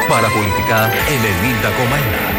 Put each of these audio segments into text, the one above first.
Παραπολιτικά 90,1.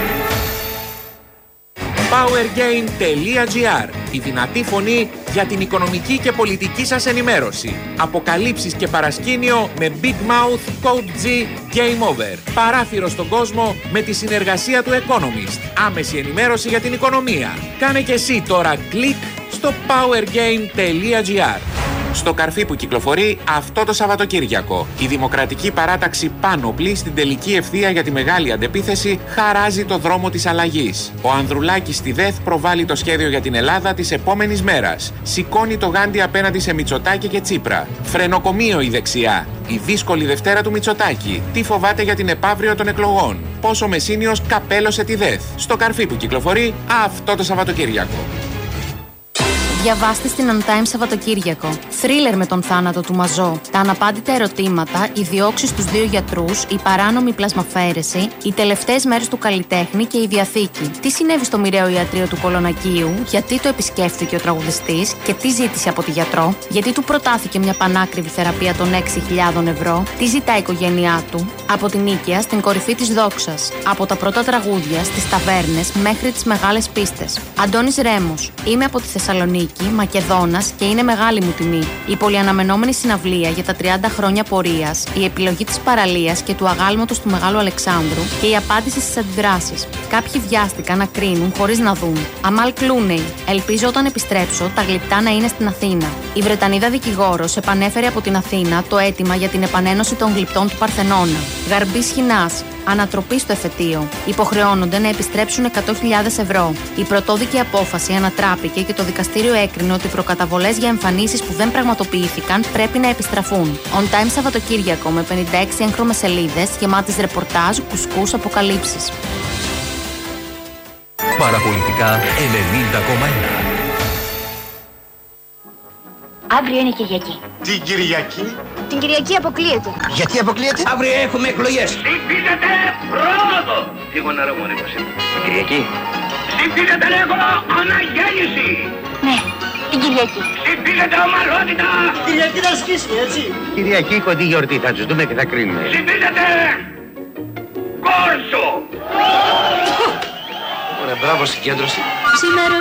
Powergame.gr. Η δυνατή φωνή για την οικονομική και πολιτική σας ενημέρωση. Αποκαλύψεις και παρασκήνιο με Big Mouth, Code G, Game Over. Παράθυρο στον κόσμο με τη συνεργασία του Economist. Άμεση ενημέρωση για την οικονομία. Κάνε και εσύ τώρα κλικ στο Powergame.gr. Στο καρφί που κυκλοφορεί αυτό το Σαββατοκύριακο. Η Δημοκρατική Παράταξη Πάνωπλη στην τελική ευθεία για τη μεγάλη αντεπίθεση χαράζει το δρόμο της αλλαγής. Ο Ανδρουλάκης στη ΔΕΘ προβάλλει το σχέδιο για την Ελλάδα της επόμενης μέρας. Σηκώνει το γάντι απέναντι σε Μητσοτάκη και Τσίπρα. Φρενοκομείο η δεξιά. Η δύσκολη Δευτέρα του Μητσοτάκη. Τι φοβάται για την επαύριο των εκλογών. Πώς ο Μεσίνιος καπέλωσε τη ΔΕΘ. Στο καρφί που κυκλοφορεί αυτό το Σαββατοκύριακο. Διαβάστε στην On Time Σαββατοκύριακο. Θρίλερ με τον θάνατο του Μαζό. Τα αναπάντητα ερωτήματα, οι διώξεις στους 2 γιατρούς, η παράνομη πλασμαφαίρεση, οι τελευταίες μέρες του καλλιτέχνη και η διαθήκη. Τι συνέβη στο μοιραίο ιατρείο του Κολονακίου, γιατί το επισκέφθηκε ο τραγουδιστής και τι ζήτησε από τη γιατρό, γιατί του προτάθηκε μια πανάκριβη θεραπεία των 6.000 ευρώ, τι ζητά η οικογένειά του, από την Νίκαια στην κορυφή της δόξας, από τα πρώτα τραγούδια στις ταβέρνες μέχρι τις μεγάλες πίστες. Αντώνης Ρέμος. Είμαι από τη Θεσσαλονίκη. Μακεδόνας και είναι μεγάλη μου τιμή. Η πολυαναμενόμενη συναυλία για τα 30 χρόνια πορείας, η επιλογή της παραλίας και του αγάλματος του Μεγάλου Αλεξάνδρου και η απάντηση στις αντιδράσεις. Κάποιοι βιάστηκαν να κρίνουν χωρίς να δουν. Αμάλ Κλούνεϊ. Ελπίζω όταν επιστρέψω τα γλυπτά να είναι στην Αθήνα. Η Βρετανίδα δικηγόρος επανέφερε από την Αθήνα το αίτημα για την επανένωση των γλυπτών του Παρθενώνα. Γαρμπής Χινάς. Ανατροπή στο εφετείο. Υποχρεώνονται να επιστρέψουν 100.000 ευρώ. Η πρωτόδικη απόφαση ανατράπηκε και το δικαστήριο έκρινε ότι οι προκαταβολές για εμφανίσεις που δεν πραγματοποιήθηκαν πρέπει να επιστραφούν. On Time Σαββατοκύριακο με 56 έγχρωμες σελίδες γεμάτες ρεπορτάζ, κουσκούς, αποκαλύψεις. Παραπολιτικά 90,1. Αύριο είναι Κυριακή. Την Κυριακή? Την Κυριακή αποκλείεται. Γιατί αποκλείεται? Αύριο έχουμε εκλογές. Ψηφίζετε πρόοδο. Λίγο νερό μόνο 20. Κυριακή. Ψηφίζετε λέγω αναγέννηση. Ναι, την Κυριακή. Ψηφίζετε ομαλότητα. Κυριακή θα σκίσει, έτσι. Κυριακή κοντή γιορτή, θα τους δούμε και θα κρίνουμε. Ψηφίζετε Κόρσο. Ωραία, μπράβο συγκέντρωση. Σήμερα